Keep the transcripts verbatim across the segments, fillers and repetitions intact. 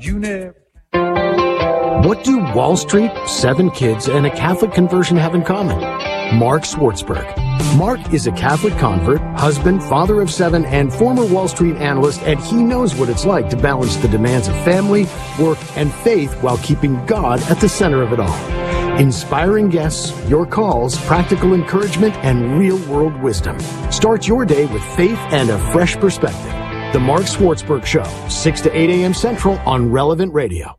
you never... What do Wall Street, seven kids, and a Catholic conversion have in common? Mark Schwartzberg. Mark is a Catholic convert, husband, father of seven, and former Wall Street analyst, and he knows what it's like to balance the demands of family, work, and faith while keeping God at the center of it all. Inspiring guests, your calls, practical encouragement, and real-world wisdom. Start your day with faith and a fresh perspective. The Mark Schwartzberg Show, six to eight a.m. Central on Relevant Radio.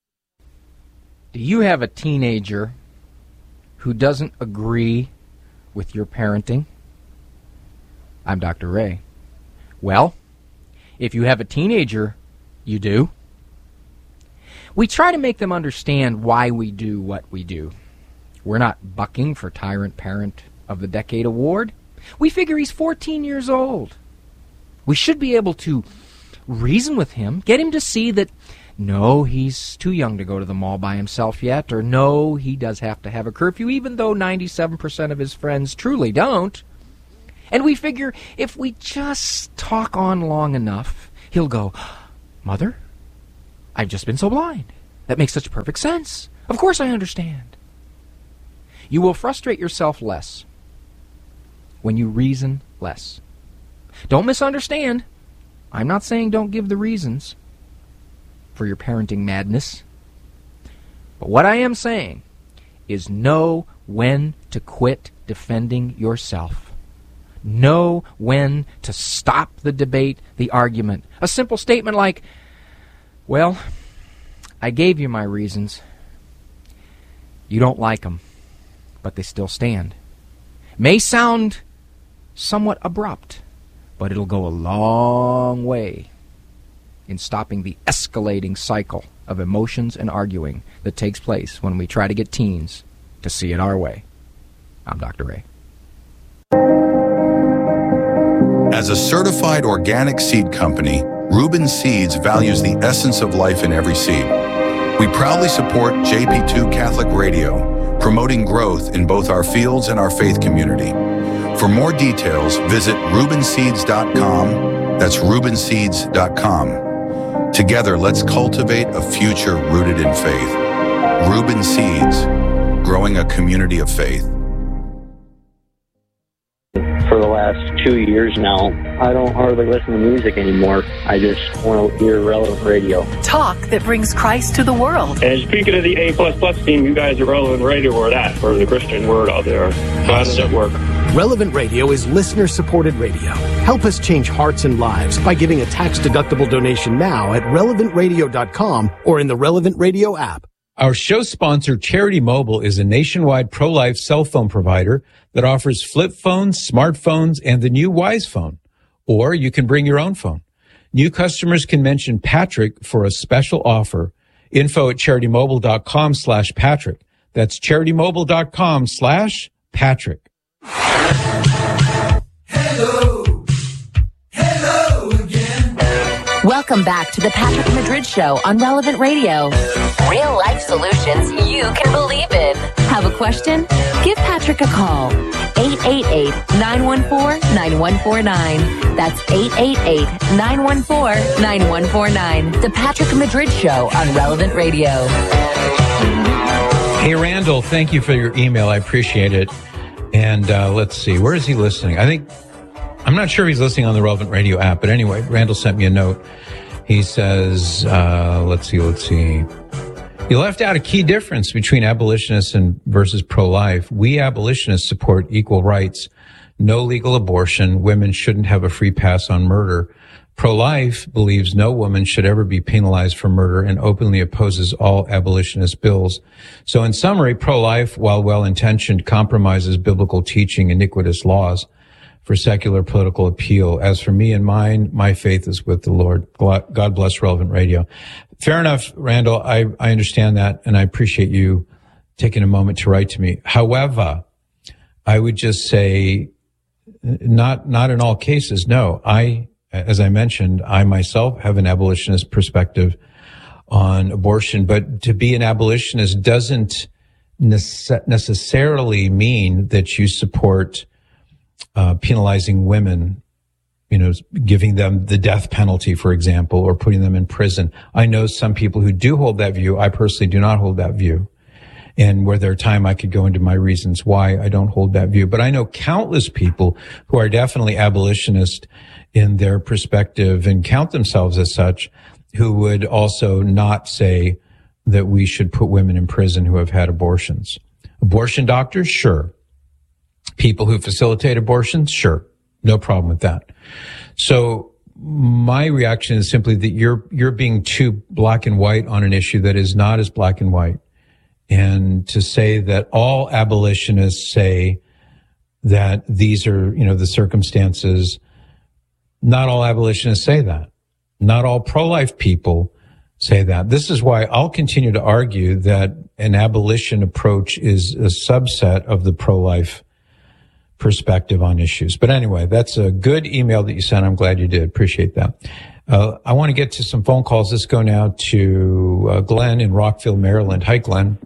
Do you have a teenager who doesn't agree with your parenting? I'm Doctor Ray. Well, if you have a teenager, you do. We try to make them understand why we do what we do. We're not bucking for Tyrant Parent of the Decade award. We figure he's fourteen years old. We should be able to reason with him, get him to see that no, he's too young to go to the mall by himself yet, or no, he does have to have a curfew, even though ninety-seven percent of his friends truly don't. And we figure if we just talk on long enough, he'll go, Mother, I've just been so blind. That makes such perfect sense. Of course I understand. You will frustrate yourself less when you reason less. Don't misunderstand. I'm not saying don't give the reasons for your parenting madness. But what I am saying is know when to quit defending yourself. Know when to stop the debate, the argument. A simple statement like, well, I gave you my reasons. You don't like them, but they still stand. May sound somewhat abrupt, but it'll go a long way in stopping the escalating cycle of emotions and arguing that takes place when we try to get teens to see it our way. I'm Doctor Ray. As a certified organic seed company, Reuben Seeds values the essence of life in every seed. We proudly support J P two Catholic Radio, promoting growth in both our fields and our faith community. For more details, visit reuben seeds dot com. That's reuben seeds dot com. Together, let's cultivate a future rooted in faith. Reuben Seeds, growing a community of faith. For the last two years now, I don't hardly listen to music anymore. I just want to hear Relevant Radio. Talk that brings Christ to the world. And speaking of the A plus plus team, you guys are Relevant Radio where that for the Christian word out there. How does it work? Relevant Radio is listener-supported radio. Help us change hearts and lives by giving a tax-deductible donation now at relevant radio dot com or in the Relevant Radio app. Our show sponsor, Charity Mobile, is a nationwide pro-life cell phone provider that offers flip phones, smartphones, and the new Wise Phone. Or you can bring your own phone. New customers can mention Patrick for a special offer. Info at charity mobile dot com slash Patrick. That's charity mobile dot com slash Patrick. Hello. Hello again. Welcome back to the Patrick Madrid Show on Relevant Radio. Real life solutions you can believe in. Have a question? Give Patrick a call. eight eight eight, nine one four, nine one four nine. That's eight eight eight, nine one four, nine one four nine. The Patrick Madrid Show on Relevant Radio. Hey, Randall, thank you for your email. I appreciate it. And uh, let's see, where is he listening? I think, I'm not sure if he's listening on the Relevant Radio app, but anyway, Randall sent me a note. He says, uh, let's see, let's see. You left out a key difference between abolitionists and versus pro-life. We abolitionists support equal rights, no legal abortion. Women shouldn't have a free pass on murder. Pro-life believes no woman should ever be penalized for murder and openly opposes all abolitionist bills. So in summary, pro-life, while well-intentioned, compromises biblical teaching, iniquitous laws for secular political appeal. As for me and mine, my faith is with the Lord. God bless Relevant Radio. Fair enough, Randall. I, I understand that, and I appreciate you taking a moment to write to me. However, I would just say, not not in all cases, no. I, as I mentioned, I myself have an abolitionist perspective on abortion, but to be an abolitionist doesn't nece- necessarily mean that you support uh, penalizing women you know, giving them the death penalty, for example, or putting them in prison. I know some people who do hold that view. I personally do not hold that view. And were there time, I could go into my reasons why I don't hold that view. But I know countless people who are definitely abolitionist in their perspective and count themselves as such, who would also not say that we should put women in prison who have had abortions. Abortion doctors, sure. People who facilitate abortions, sure. No problem with that. So my reaction is simply that you're, you're being too black and white on an issue that is not as black and white. And to say that all abolitionists say that these are, you know, the circumstances, not all abolitionists say that. Not all pro-life people say that. This is why I'll continue to argue that an abolition approach is a subset of the pro-life perspective on issues. But anyway, that's a good email that you sent. I'm glad you did. Appreciate that. Uh, I want to get to some phone calls. Let's go now to uh, Glenn in Rockville, Maryland. Hi, Glenn.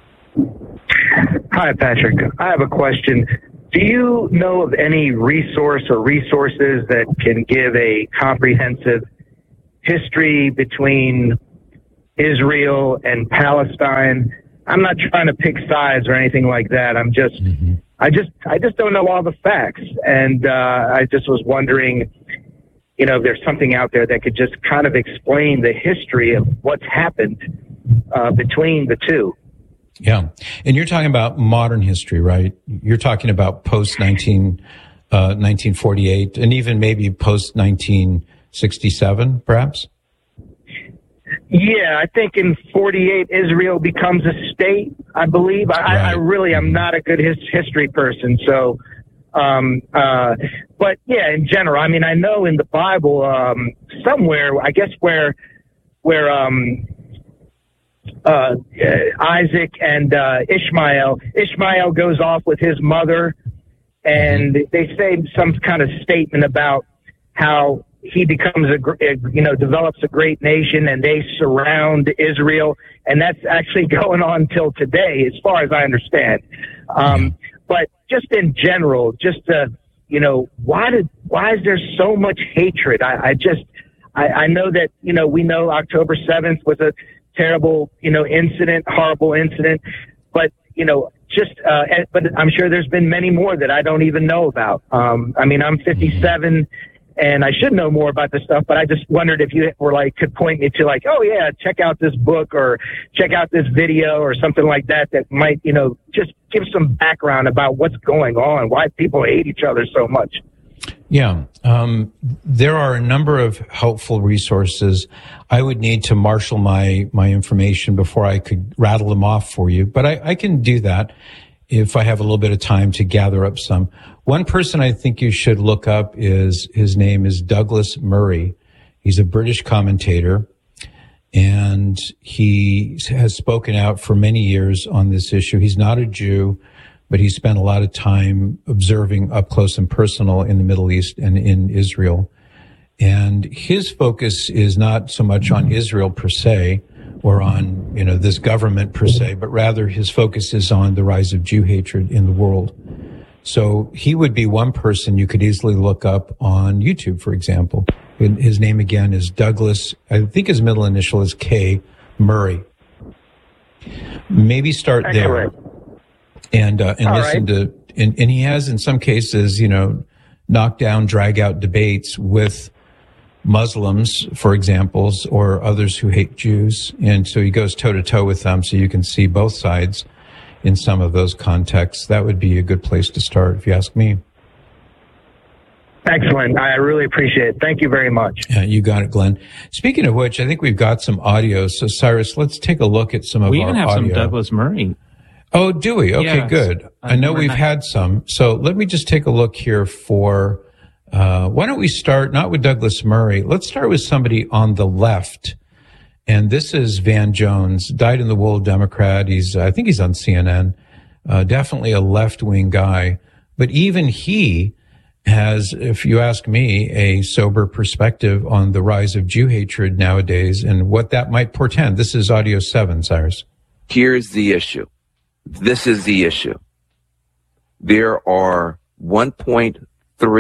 Hi, Patrick. I have a question. Do you know of any resource or resources that can give a comprehensive history between Israel and Palestine? I'm not trying to pick sides or anything like that. I'm just, mm-hmm. I just, I just don't know all the facts. And, uh, I just was wondering, you know, if there's something out there that could just kind of explain the history of what's happened, uh, between the two. Yeah. And you're talking about modern history, right? You're talking about post nineteen, uh, nineteen forty-eight and even maybe post nineteen sixty-seven, perhaps? Yeah, I think in forty-eight, Israel becomes a state, I believe. I, right. I really am not a good his, history person. So, um, uh, but yeah, in general, I mean, I know in the Bible, um, somewhere, I guess where, where, um, uh, Isaac and, uh, Ishmael, Ishmael goes off with his mother and they say some kind of statement about how he becomes a, you know, develops a great nation and they surround Israel. And that's actually going on till today, as far as I understand. Um, but just in general, just, uh, you know, why did, why is there so much hatred? I, I just, I, I know that, you know, we know October seventh was a terrible, you know, incident, horrible incident, but, you know, just, uh, but I'm sure there's been many more that I don't even know about. Um, I mean, I'm fifty-seven and I should know more about this stuff, but I just wondered if you were like, could point me to like, oh yeah, check out this book or check out this video or something like that, that might, you know, just give some background about what's going on, why people hate each other so much. Yeah. Um, there are a number of helpful resources. I would need to marshal my, my information before I could rattle them off for you, but I, I can do that if I have a little bit of time to gather up some. One person I think you should look up is, his name is Douglas Murray. He's a British commentator and he has spoken out for many years on this issue. He's not a Jew, but he spent a lot of time observing up close and personal in the Middle East and in Israel. And his focus is not so much on Israel per se, or on, you know, this government per se, but rather his focus is on the rise of Jew hatred in the world. So he would be one person you could easily look up on YouTube, for example. His name again is Douglas, I think his middle initial is K, Murray. Maybe start That's there. Correct. And, uh, and All listen right. to, and, and he has in some cases, you know, knock down, drag out debates with Muslims, for examples, or others who hate Jews. And so he goes toe to toe with them so you can see both sides in some of those contexts. That would be a good place to start, if you ask me. Excellent. I really appreciate it. Thank you very much. Yeah, you got it, Glenn. Speaking of which, I think we've got some audio. So Cyrus, let's take a look at some of we our even have audio. some Douglas Murray. Oh, do we? Okay, Yes. good. I know we've had some. So let me just take a look here for, uh, why don't we start not with Douglas Murray. Let's start with somebody on the left. And this is Van Jones, dyed-in-the-wool Democrat. He's, I think he's on C N N. Uh, definitely a left-wing guy. But even he has, if you ask me, a sober perspective on the rise of Jew hatred nowadays and what that might portend. This is audio seven, Cyrus. Here's the issue. This is the issue. There are one point three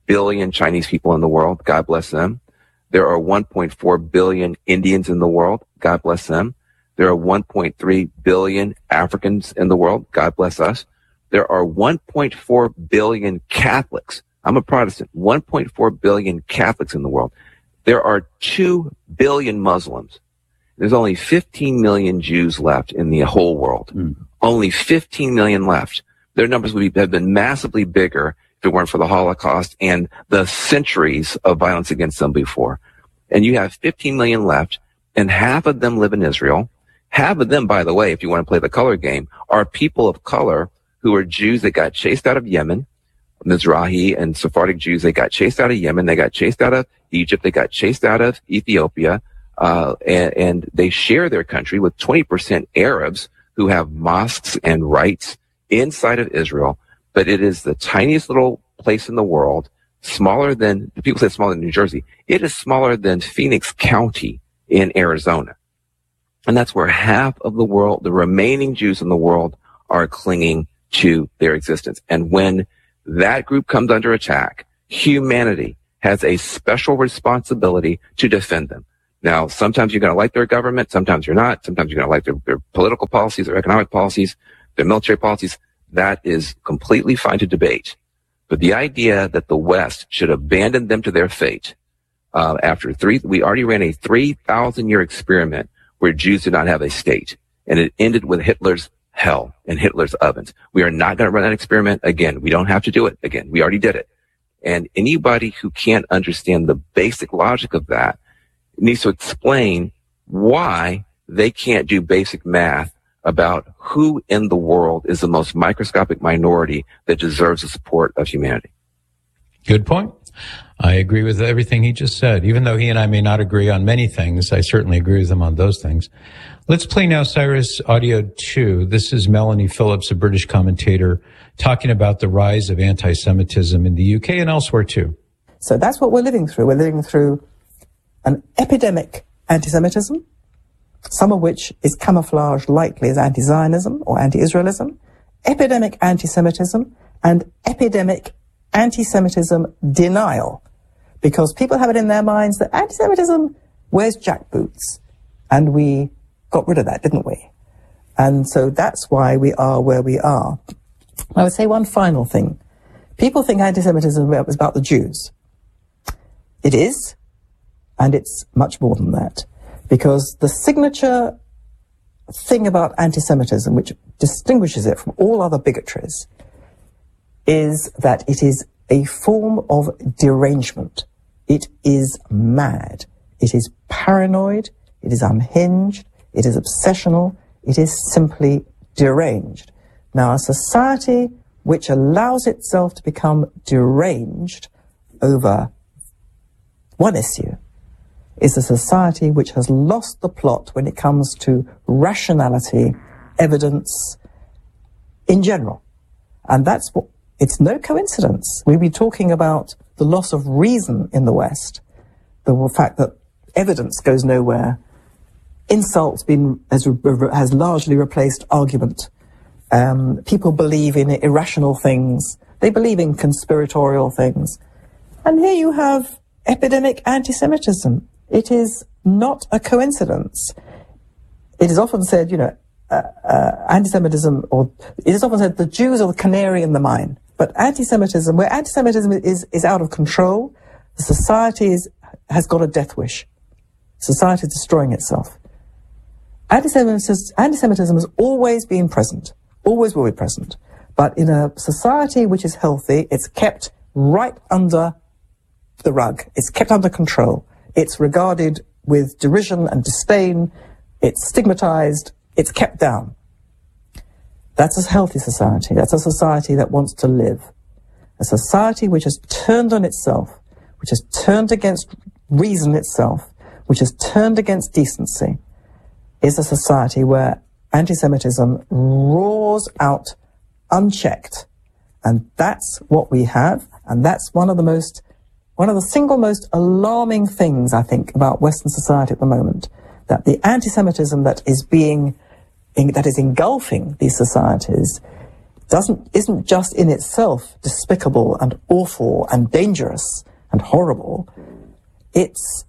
billion Chinese people in the world. God bless them. There are one point four billion Indians in the world. God bless them. There are one point three billion Africans in the world. God bless us. There are one point four billion Catholics. I'm a Protestant. one point four billion Catholics in the world. There are two billion Muslims. There's only fifteen million Jews left in the whole world. Mm. Only fifteen million left. Their numbers would be, have been massively bigger if it weren't for the Holocaust and the centuries of violence against them before. And you have fifteen million left, and half of them live in Israel. Half of them, by the way, if you want to play the color game, are people of color who are Jews that got chased out of Yemen, Mizrahi and Sephardic Jews. They got chased out of Yemen. They got chased out of Egypt. They got chased out of Ethiopia. Uh, and, and they share their country with twenty percent Arabs who have mosques and rights inside of Israel. But it is the tiniest little place in the world, smaller than, people say smaller than New Jersey. It is smaller than Phoenix County in Arizona. And that's where half of the world, the remaining Jews in the world, are clinging to their existence. And when that group comes under attack, humanity has a special responsibility to defend them. Now, sometimes you're going to like their government, sometimes you're not, sometimes you're going to like their, their political policies, their economic policies, their military policies. That is completely fine to debate. But the idea that the West should abandon them to their fate, uh, after three, we already ran a three thousand year experiment where Jews did not have a state, and it ended with Hitler's hell and Hitler's ovens. We are not going to run that experiment again. We don't have to do it again. We already did it. And anybody who can't understand the basic logic of that needs to explain why they can't do basic math about who in the world is the most microscopic minority that deserves the support of humanity. Good point. I agree with everything he just said. Even though he and I may not agree on many things, I certainly agree with him on those things. Let's play now Cyrus Audio two. This is Melanie Phillips, a British commentator, talking about the rise of anti-Semitism in the U K and elsewhere too. So that's what we're living through. We're living through an epidemic anti-Semitism, some of which is camouflaged lightly as anti-Zionism or anti-Israelism, epidemic anti-Semitism, and epidemic anti-Semitism denial, because people have it in their minds that anti-Semitism wears jackboots, and we got rid of that, didn't we? And so that's why we are where we are. I would say one final thing. People think anti-Semitism is about the Jews. It is, and it's much more than that, because the signature thing about anti-Semitism, which distinguishes it from all other bigotries, is that it is a form of derangement. It is mad. It is paranoid. It is unhinged. It is obsessional. It is simply deranged. Now, a society which allows itself to become deranged over one issue is a society which has lost the plot when it comes to rationality, evidence, in general. And that's what, it's no coincidence. We'll be talking about the loss of reason in the West, the fact that evidence goes nowhere, insult's been, has, has largely replaced argument. Um, people believe in irrational things. They believe in conspiratorial things. And here you have epidemic anti-Semitism. It is not a coincidence. It is often said, you know, uh, uh, anti-Semitism, or it is often said the Jews are the canary in the mine. But anti-Semitism, where anti-Semitism is, is out of control, the society is, has got a death wish. Society is destroying itself. Anti-Semitism, anti-Semitism has always been present, always will be present. But in a society which is healthy, it's kept right under the rug. It's kept under control. It's regarded with derision and disdain. It's stigmatized. It's kept down. That's a healthy society. That's a society that wants to live. A society which has turned on itself, which has turned against reason itself, which has turned against decency, is a society where anti-Semitism roars out unchecked. And that's what we have. And that's one of the most, one of the single most alarming things, I think, about Western society at the moment, that the anti-Semitism that is being, in, that is engulfing these societies doesn't isn't just in itself despicable and awful and dangerous and horrible. It's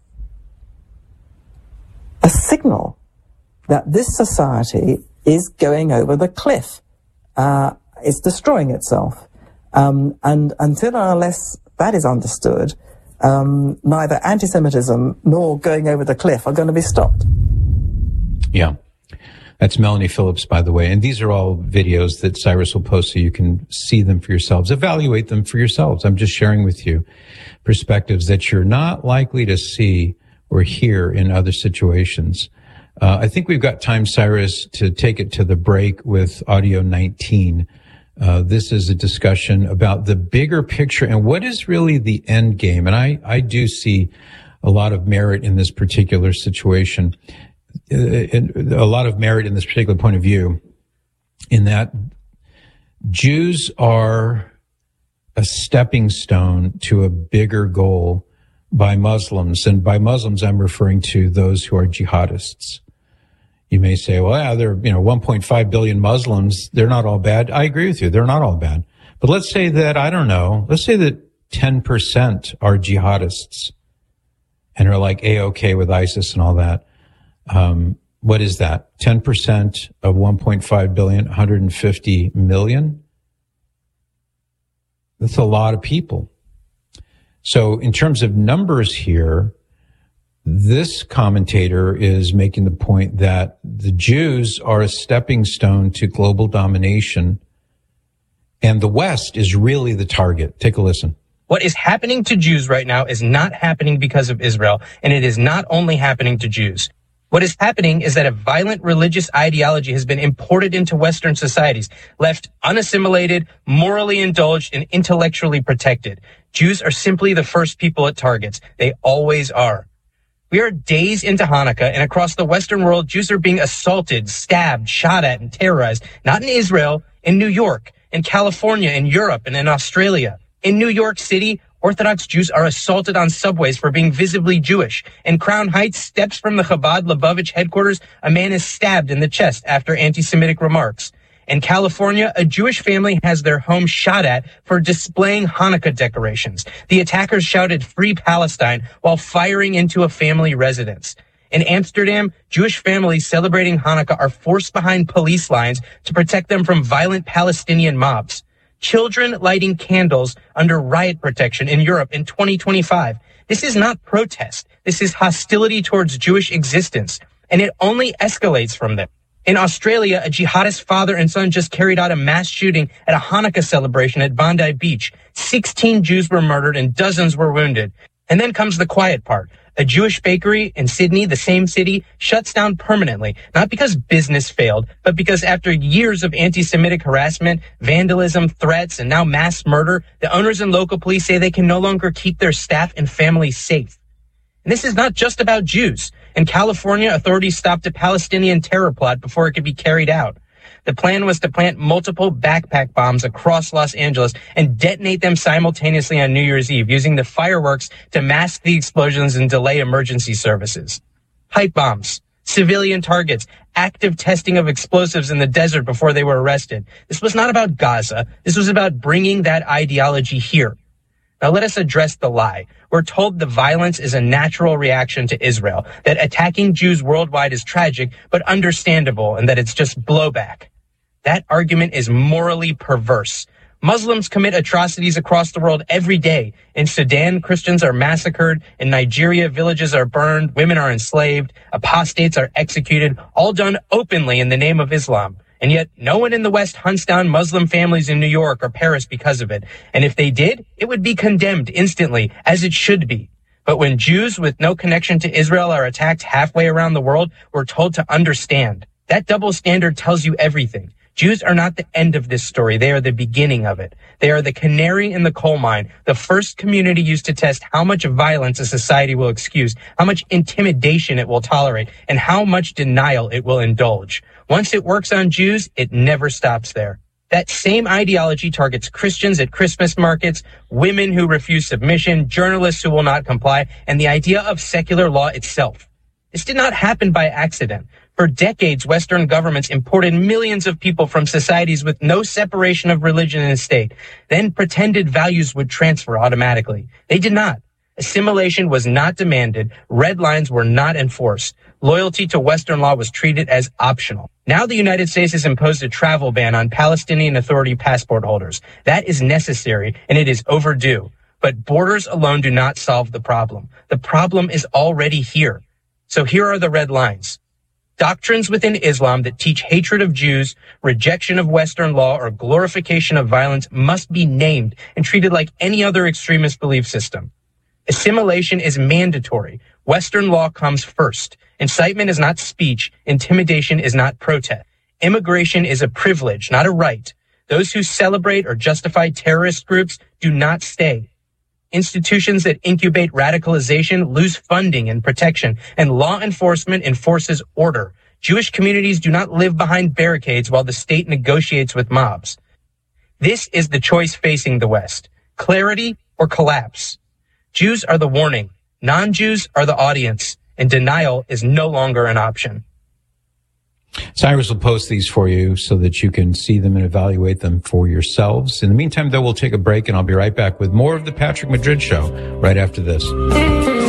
a signal that this society is going over the cliff. Uh, it's destroying itself. Um, and until and unless that is understood, um, neither anti-Semitism nor going over the cliff are going to be stopped. Yeah. That's Melanie Phillips, by the way. And these are all videos that Cyrus will post so you can see them for yourselves, evaluate them for yourselves. I'm just sharing with you perspectives that you're not likely to see or hear in other situations. Uh, I think we've got time, Cyrus, to take it to the break with audio nineteen. Uh, this is a discussion about the bigger picture and what is really the end game. And I, I do see a lot of merit in this particular situation, uh, a lot of merit in this particular point of view, in that Jews are a stepping stone to a bigger goal by Muslims. And by Muslims, I'm referring to those who are jihadists. You may say, well, yeah, there are, you know, one point five billion Muslims. They're not all bad. I agree with you. They're not all bad. But let's say that, I don't know, let's say that ten percent are jihadists and are like A-okay with ISIS and all that. Um, what is that? ten percent of one point five billion, one hundred fifty million? That's a lot of people. So in terms of numbers here, this commentator is making the point that the Jews are a stepping stone to global domination, and the West is really the target. Take a listen. What is happening to Jews right now is not happening because of Israel, and it is not only happening to Jews. What is happening is that a violent religious ideology has been imported into Western societies, left unassimilated, morally indulged, and intellectually protected. Jews are simply the first people it targets. They always are. We are days into Hanukkah, and across the Western world, Jews are being assaulted, stabbed, shot at, and terrorized. Not in Israel, in New York, in California, in Europe, and in Australia. In New York City, Orthodox Jews are assaulted on subways for being visibly Jewish. In Crown Heights, steps from the Chabad Lubavitch headquarters, a man is stabbed in the chest after anti-Semitic remarks. In California, a Jewish family has their home shot at for displaying Hanukkah decorations. The attackers shouted "Free Palestine" while firing into a family residence. In Amsterdam, Jewish families celebrating Hanukkah are forced behind police lines to protect them from violent Palestinian mobs. Children lighting candles under riot protection in Europe in twenty twenty-five. This is not protest. This is hostility towards Jewish existence, and it only escalates from there. In Australia, a jihadist father and son just carried out a mass shooting at a Hanukkah celebration at Bondi Beach. sixteen Jews were murdered and dozens were wounded. And then comes the quiet part. A Jewish bakery in Sydney, the same city, shuts down permanently, not because business failed, but because after years of anti-Semitic harassment, vandalism, threats, and now mass murder, the owners and local police say they can no longer keep their staff and families safe. And this is not just about Jews. In California, authorities stopped a Palestinian terror plot before it could be carried out. The plan was to plant multiple backpack bombs across Los Angeles and detonate them simultaneously on New Year's Eve, using the fireworks to mask the explosions and delay emergency services. Pipe bombs, civilian targets, active testing of explosives in the desert before they were arrested. This was not about Gaza. This was about bringing that ideology here. Now let us address the lie. We're told the violence is a natural reaction to Israel, that attacking Jews worldwide is tragic, but understandable, and that it's just blowback. That argument is morally perverse. Muslims commit atrocities across the world every day. In Sudan, Christians are massacred. In Nigeria, villages are burned. Women are enslaved. Apostates are executed, all done openly in the name of Islam. And yet no one in the West hunts down Muslim families in New York or Paris because of it. And if they did, it would be condemned instantly, as it should be. But when Jews with no connection to Israel are attacked halfway around the world, we're told to understand. That double standard tells you everything. Jews are not the end of this story. They are the beginning of it. They are the canary in the coal mine, the first community used to test how much violence a society will excuse, how much intimidation it will tolerate, and how much denial it will indulge. Once it works on Jews, it never stops there. That same ideology targets Christians at Christmas markets, women who refuse submission, journalists who will not comply, and the idea of secular law itself. This did not happen by accident. For decades, Western governments imported millions of people from societies with no separation of religion and state, then pretended values would transfer automatically. They did not. Assimilation was not demanded. Red lines were not enforced. Loyalty to Western law was treated as optional. Now the United States has imposed a travel ban on Palestinian Authority passport holders. That is necessary, and it is overdue. But borders alone do not solve the problem. The problem is already here. So here are the red lines. Doctrines within Islam that teach hatred of Jews, rejection of Western law, or glorification of violence must be named and treated like any other extremist belief system. Assimilation is mandatory. Western law comes first. Incitement is not speech. Intimidation is not protest. Immigration is a privilege, not a right. Those who celebrate or justify terrorist groups do not stay. Institutions that incubate radicalization lose funding and protection, and law enforcement enforces order. Jewish communities do not live behind barricades while the state negotiates with mobs. This is the choice facing the West: clarity or collapse. Jews are the warning, non-Jews are the audience, and denial is no longer an option. Cyrus will post these for you so that you can see them and evaluate them for yourselves. In the meantime, though, we'll take a break, and I'll be right back with more of the Patrick Madrid Show right after this.